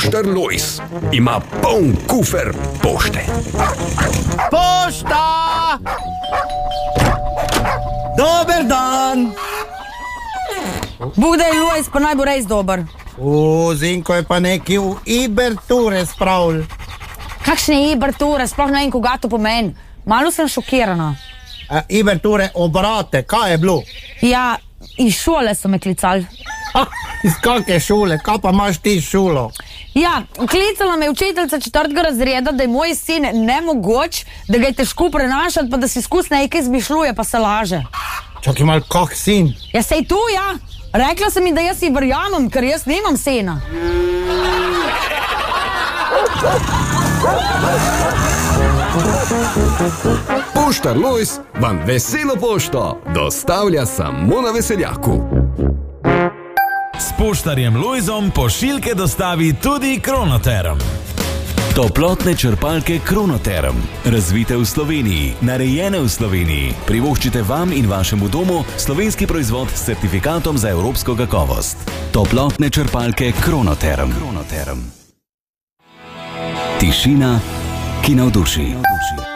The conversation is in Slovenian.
Poštar Lojz ima poln kufer pošte. Pošta! Dober dan! Bog da je Lojz, pa naj bo res dober. Zinko je pa neki v Iberture spravil. Kakšne Iberture, sploh ne vem, koga to pomeni. Malo sem šokirana. Iberture obrate, kaj je bilo? Ja, iz šole so me klicali. Iz kakšne šole, kaj pa imaš ti šolo? Ja, klicala me je učiteljica 4. razreda, da je moj sin nemogoč, da ga je težko prenašati, pa da si skus nekaj izmišljuje, pa se laže. Čakaj malo, kak sin? Ja, sej tu, ja. Rekla sem mi, da jaz si verjamem, ker jaz nimam sina. Poštar Lojz vam veselo pošto dostavlja samo na Veseljaku. S poštarjem Lojzom pošiljke dostavi tudi Kronoterm. Toplotne črpalke Kronoterm. Razvite v Sloveniji, narejene v Sloveniji. Privoščite vam in vašemu domu slovenski proizvod s certifikatom za evropsko kakovost. Toplotne črpalke Kronoterm. Tišina, ki navduši.